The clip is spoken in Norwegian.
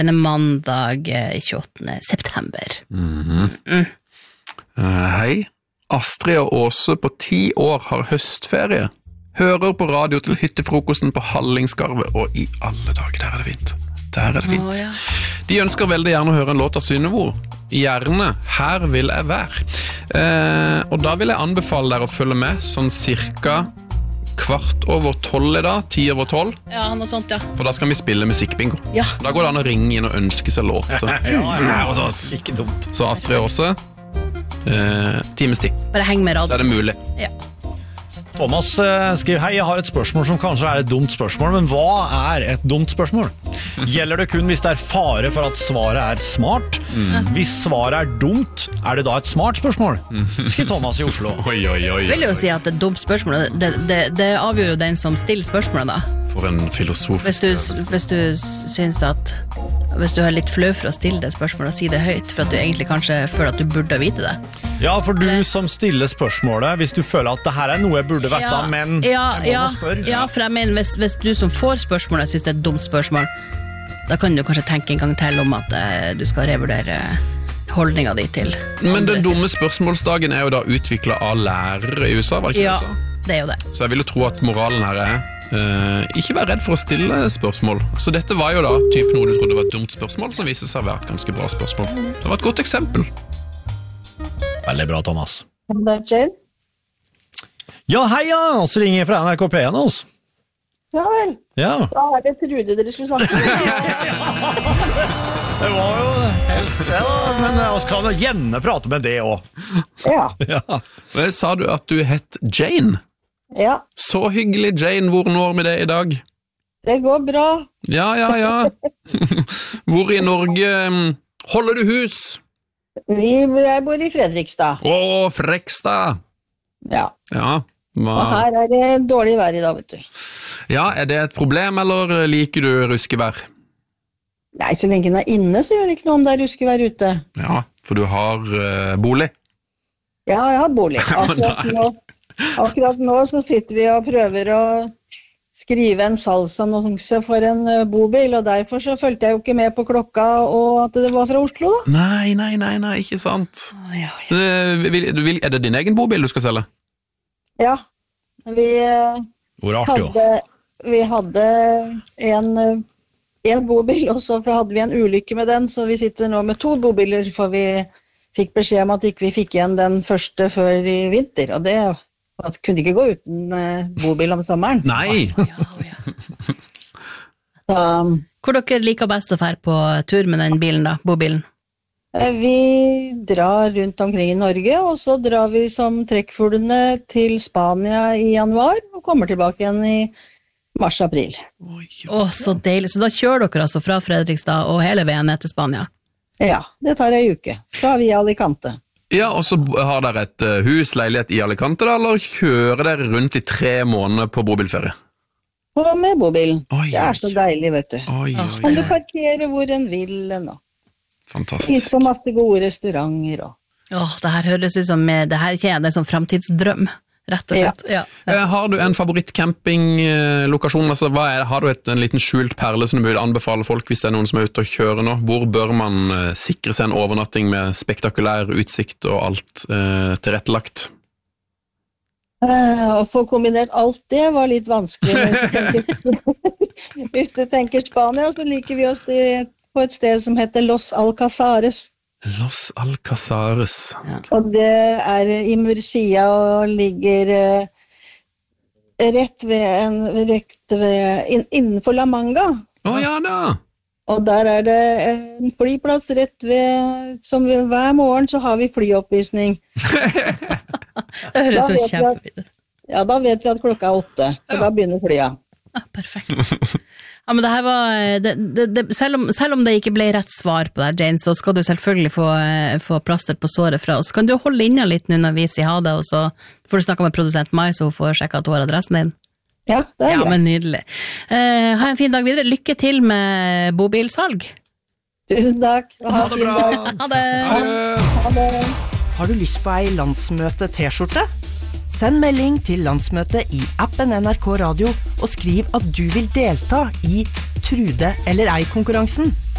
Denne mandag 28. september. Hei, Astrid og Åse på 10 år har høstferie. Hører på radio til hyttefrokosten på Hallingskarvet, og i alle dager, der er det fint. Ja. De ønsker veldig gjerne å høre en låt av Synnøve. Gjerne, her vil jeg være. Og da vil jeg anbefale dere å følge med, sånn cirka 11:15 i dag, 10:12. Ja, noe sånt, ja. For da skal vi spille musikkbingo. Ja. Da går det an å ringe inn og ønske seg låter. Ikke dumt. Så Astrid også, times tid. Bare heng med Så radio. er det mulig. Ja. Thomas skriver, hei, jeg har et spørsmål som kanskje er et dumt spørsmål, men hva er et dumt spørsmål? Gjelder det kun hvis det er fare for at svaret er smart? Hvis svaret er dumt, er det da et smart spørsmål? Skriver Thomas i Oslo. Oi. Jeg vil jo si at det er et dumt spørsmål. Det avgjør jo den som stiller spørsmålet da. For en filosofisk Hvis du synes at hvis du er litt flau for å stille det spørsmålet og si det høyt, for at du egentlig kanskje føler at du burde vite det. Ja, for du som stiller spørsmålet, hvis du føler at det her er noe jeg burde vite, men jeg må spørre. Ja, for jeg mener, hvis du som får spørsmålet synes det er et dumt spørsmål, da kan du kanskje tenke en gang til om at du skal revurdere holdningen din til. Men den dumme spørsmålsdagen er jo da utviklet av lærere i USA, var det ikke det du sa? Ja, det er jo det. Så jeg vil jo tro at moralen her er ikke vær redd for å stille spørsmål. Så dette var jo da typ noe du trodde var et dumt spørsmål, som viser seg å være et ganske bra spørsmål. Det var et godt eksempel. Veldig bra, Thomas. Det er Jane. Ja, hei, ja, oss ringer fra NRK P1 oss. Ja vel, Ja, da er det Trude dere skulle snakke med. det var jo helst det da, men oss kan jo gjerne prate med det også. Ja, Sa du at du het Jane? ja, Så hyggelig, Jane. Hvor når vi det i dag? det går bra. Ja. Hvor i Norge holder du hus? Jeg bor i Fredrikstad. Å, Frekstad. Ja, Ja, og her er det dårlig vær i dag, vet du. ja, er det et problem, eller liker du ruskevær? Nei, så lenge den er inne, så gjør det ikke noe om det er ruskevær ute. Ja, for du har bolig. Ja, jeg har bolig. Akkurat nå så sitter vi og prøver å skrive en salgsannonse for en bobil, og derfor så følte jeg jo ikke med på klokka og at det var fra Oslo da. Nei, ikke sant. Er det din egen bobil du skal selge? Ja, Hvor artig jo. vi hadde en bobil, og så hadde vi en ulykke med den, så vi sitter nå med 2 bobiler, for vi fikk beskjed om at ikke vi fikk igjen den første før i vinter, og det kunne ikke gå uten bobil om sommeren. Nei. Hvor dere liker best å fære på tur med den bilen da, bobilen? Vi drar rundt omkring i Norge, og så drar vi som trekkfuglene til Spania i januar, og kommer tilbake igjen i mars-april. Så deilig. Så da kjører dere altså fra Fredrikstad og hele veien ned til Spania? Ja, det tar en uke. Så er vi i Alicante. Ja, og så har dere et hus, leilighet i Alicante da, eller kjører dere rundt i 3 måneder på bobilferie? Og med bobilen. Oi. Det er så deilig, vet du. Oi. Kan du parkere hvor en vil nå? Fantastisk. Spise på masse gode restauranter og... Det her høres ut som det her ikke er en sånn fremtidsdrøm, rett og slett. Ja. Har du en favorittcampinglokasjon? Altså, har du en liten skjult perle som du vil anbefale folk hvis det er noen som er ute og kjører nå? Hvor bør man sikre seg en overnatting med spektakulær utsikt og alt tilrettelagt? Å få kombinert alt det var litt vanskelig. Hvis du tenker Spania, så liker vi oss på et sted som heter Los Alcazares. Los Alcazares. Og det er i Murcia og ligger rett ved innenfor La Manga. Ja da! Og der er det en flyplass rett ved, som hver morgen så har vi flyoppvisning. Det høres så kjempefint. Ja, da vet vi at klokka er 8, og da begynner flya. Perfekt. Ja, men det her var, selv om det ikke ble rett svar på det, Jane, så skal du selvfølgelig få plaster på såret fra oss. Kan du holde inne litt nå når vi sier ha det, og så får du snakke med produsent Mai, så hun får sjekke at hun har adressen din? Ja, det er greit. greit. Men nydelig. Ha en fin dag videre. Lykke til med bobilsalg. Tusen takk. Ha det bra. Ha det. Ha det. Har du lyst på ei landsmøte-t-skjorte? Send melding til landsmøtet i appen NRK Radio og skriv at du vil delta i Trude eller ei-konkurransen.